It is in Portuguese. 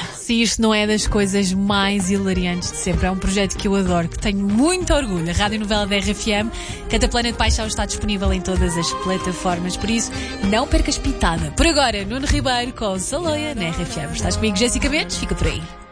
Se isto não é das coisas mais hilariantes de sempre, é um projeto que eu adoro, que tenho muito orgulho. A Rádio Novela da RFM, Canta Plena de Paixão, está disponível em todas as plataformas, por isso não percas pitada. Por agora, Nuno Ribeiro com Saloia na RFM. Estás comigo, Jéssica Mendes? Fica por aí.